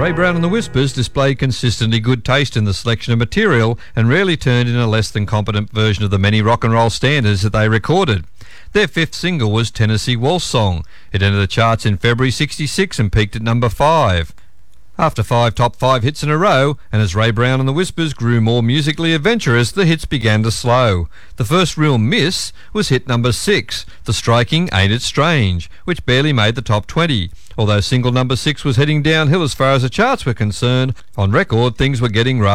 Ray Brown and the Whispers displayed consistently good taste in the selection of material and rarely turned in a less than competent version of the many rock and roll standards that they recorded. Their fifth single was Tennessee Waltz Song. It entered the charts in February '66 and peaked at number 5. After 5 top 5 hits in a row, and as Ray Brown and the Whispers grew more musically adventurous, the hits began to slow. The first real miss was hit number 6, the striking Ain't It Strange, which barely made the top 20. Although single number 6 was heading downhill as far as the charts were concerned, on record things were getting rough.